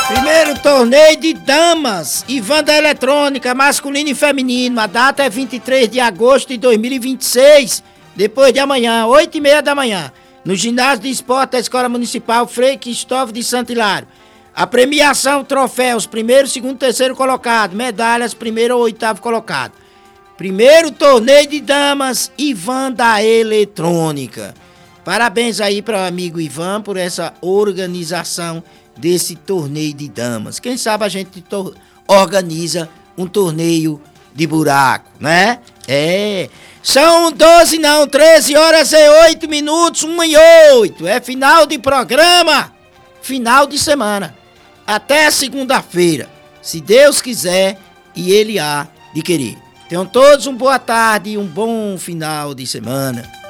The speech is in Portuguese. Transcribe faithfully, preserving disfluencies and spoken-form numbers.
Primeiro torneio de damas e Wanda Eletrônica, masculino e feminino. A data é vinte e três de agosto de dois mil e vinte e seis, depois de amanhã, oito e meia da manhã, no ginásio de esporte da Escola Municipal Frei Cristóvão de Santo Hilário. A premiação, troféus, primeiro, segundo, terceiro colocado, medalhas, primeiro ou oitavo colocado. Primeiro torneio de damas, Ivan da Eletrônica. Parabéns aí para o amigo Ivan por essa organização desse torneio de damas. Quem sabe a gente to- organiza um torneio de buraco, né? É. São doze, não, treze horas e oito minutos, um e oito. É final de programa, final de semana. Até segunda-feira, se Deus quiser e Ele há de querer. Tenham todos uma boa tarde e um bom final de semana.